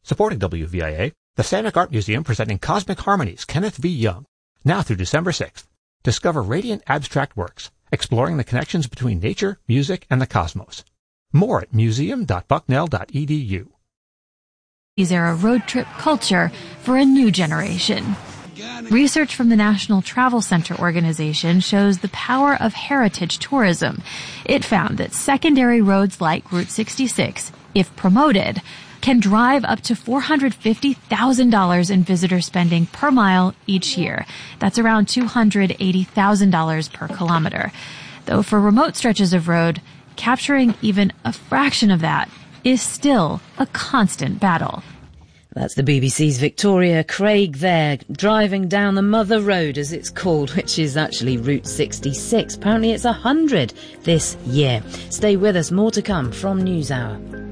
Supporting WVIA, the Samick Art Museum presenting Cosmic Harmonies, Kenneth V. Young, now through December 6th. Discover radiant abstract works, exploring the connections between nature, music, and the cosmos. More at museum.bucknell.edu. Era road trip culture for a new generation. Research from the National Travel Center organization shows the power of heritage tourism. It found that secondary roads like Route 66, if promoted, can drive up to $450,000 in visitor spending per mile each year. That's around $280,000 per kilometer. Though for remote stretches of road, capturing even a fraction of that is still a constant battle. That's the BBC's Victoria Craig there, driving down the Mother Road, as it's called, which is actually Route 66. Apparently it's 100 this year. Stay with us, more to come from NewsHour.